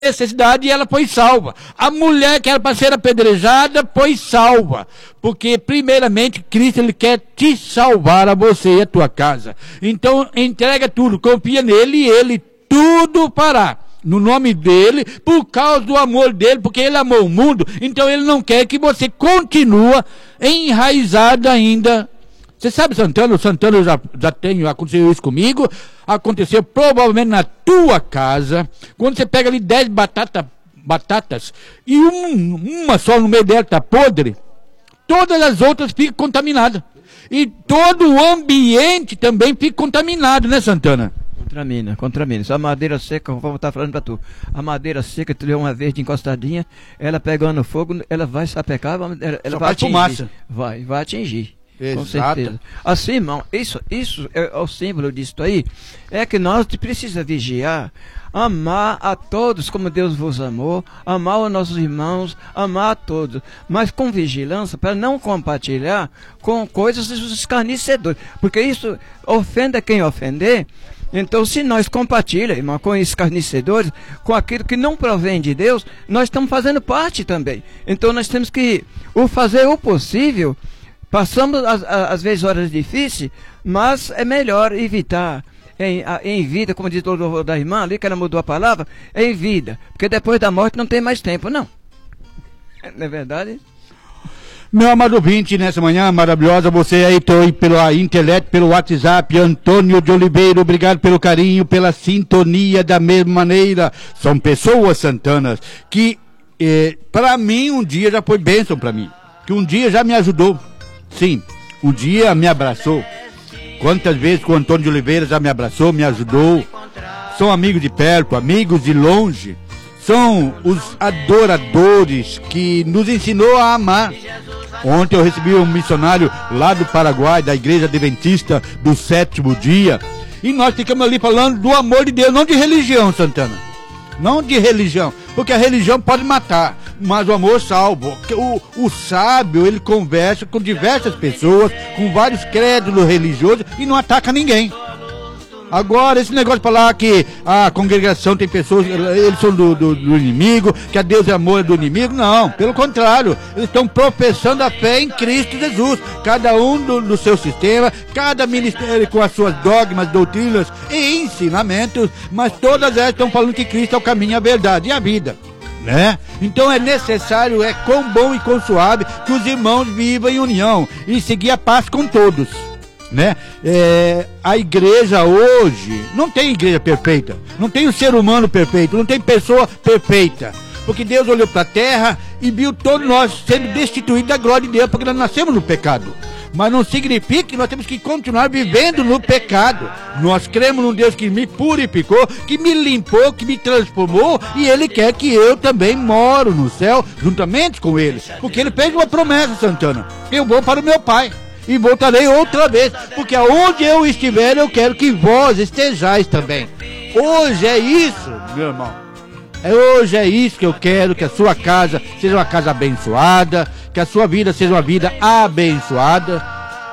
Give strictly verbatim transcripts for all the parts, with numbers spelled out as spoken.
necessidade e ela foi salva. A mulher que era para ser apedrejada foi salva. Porque, primeiramente, Cristo ele quer te salvar a você e a tua casa. Então, entrega tudo, confia nele e ele tudo fará. No nome dele, por causa do amor dele, porque ele amou o mundo, então ele não quer que você continue enraizado ainda. Você sabe, Santana, o Santana eu já, já tenho, aconteceu isso comigo, aconteceu provavelmente na tua casa, quando você pega ali dez batata, batatas, e um, uma só no meio dela está podre, todas as outras ficam contaminadas. E todo o ambiente também fica contaminado, né, Santana? Contramina, contramina. Só a madeira seca, vou estar falando para tu. A madeira seca, tu deu uma vez de encostadinha, ela pegando fogo, ela vai sapecar, ela, ela vai atingir. Fumaça. Vai, vai atingir. Exato. Com certeza. Assim, irmão, isso, isso é, é o símbolo disso aí, é que nós precisamos vigiar, amar a todos como Deus vos amou, amar os nossos irmãos, amar a todos, mas com vigilância para não compartilhar com coisas dos escarnecedores, porque isso ofende quem ofender. Então, se nós compartilhamos, irmão, com escarnecedores, com aquilo que não provém de Deus, nós estamos fazendo parte também. Então, nós temos que o fazer o possível. Passamos, às, às vezes, horas difíceis, mas é melhor evitar em, em vida, como diz o da irmã ali, que ela mudou a palavra, em vida. Porque depois da morte não tem mais tempo, não. Não é verdade? Meu amado ouvinte, nessa manhã maravilhosa, você aí tô, pelo internet, pelo WhatsApp, Antônio de Oliveira, obrigado pelo carinho, pela sintonia da mesma maneira. São pessoas, Santanas, que eh, para mim um dia já foi bênção para mim, que um dia já me ajudou. Sim, um dia me abraçou. Quantas vezes que o Antônio de Oliveira já me abraçou, me ajudou. São amigos de perto, amigos de longe. São os adoradores que nos ensinou a amar. Ontem eu recebi um missionário lá do Paraguai, da Igreja Adventista do Sétimo Dia. E nós ficamos ali falando do amor de Deus, não de religião, Santana. Não de religião, porque a religião pode matar, mas o amor salva. O, o sábio, ele conversa com diversas pessoas, com vários crédulos religiosos e não ataca ninguém. Agora, esse negócio de falar que a congregação tem pessoas, eles são do, do, do inimigo, que a Deus é amor do inimigo, não, pelo contrário, eles estão professando a fé em Cristo Jesus, cada um do, do seu sistema, cada ministério com as suas dogmas, doutrinas e ensinamentos, mas todas elas estão falando que Cristo é o caminho, a verdade e a vida, né? Então é necessário, é com bom e com suave, que os irmãos vivam em união e seguir a paz com todos. Né? É, a igreja hoje não tem igreja perfeita, não tem o ser humano perfeito, não tem pessoa perfeita, porque Deus olhou para a terra e viu todos nós sendo destituídos da glória de Deus, porque nós nascemos no pecado, mas não significa que nós temos que continuar vivendo no pecado. Nós cremos num Deus que me purificou, que me limpou, que me transformou, e Ele quer que eu também moro no céu juntamente com Ele, porque Ele fez uma promessa, Santana: eu vou para o meu Pai e voltarei outra vez, porque aonde eu estiver, eu quero que vós estejais também. Hoje é isso, meu irmão. É, hoje é isso que eu quero, que a sua casa seja uma casa abençoada, que a sua vida seja uma vida abençoada.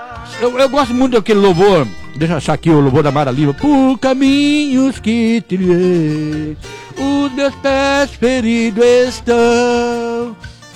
Eu, eu gosto muito daquele louvor, deixa eu achar aqui o louvor da Mara Lima. Por caminhos que trilhei, os meus pés feridos estão.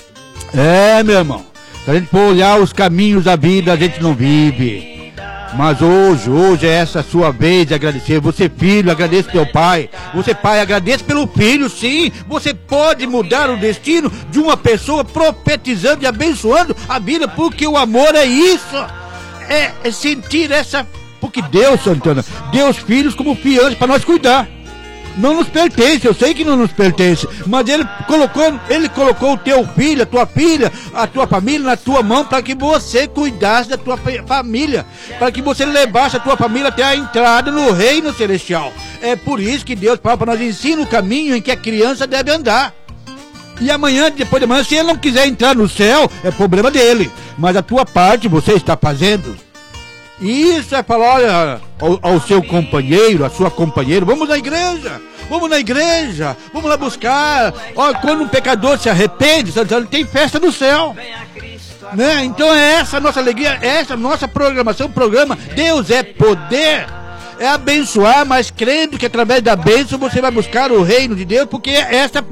É, meu irmão. Se a gente for olhar os caminhos da vida, a gente não vive. Mas hoje, hoje é essa a sua vez de agradecer. Você, filho, agradeça teu pai. Você, pai, agradeça pelo filho, sim. Você pode mudar o destino de uma pessoa profetizando e abençoando a vida, porque o amor é isso. É, é sentir essa... Porque Deus, Santana, deu os filhos como fiança para nós cuidar. Não nos pertence, eu sei que não nos pertence, mas ele colocou, ele colocou o teu filho, a tua filha, a tua família na tua mão para que você cuidasse da tua família, para que você levasse a tua família até a entrada no reino celestial. É por isso que Deus fala para nós: ensina o caminho em que a criança deve andar. E amanhã, depois de amanhã, se ele não quiser entrar no céu, é problema dele, mas a tua parte você está fazendo. Isso é falar, olha, ao, ao seu companheiro, a sua companheira: vamos na igreja, vamos na igreja, vamos lá buscar. Olha, quando um pecador se arrepende, tem festa no céu, né? Então é essa a nossa alegria, é essa a nossa programação, programa Deus é Poder. é abençoar, mas crendo que através da bênção você vai buscar o reino de Deus, porque essa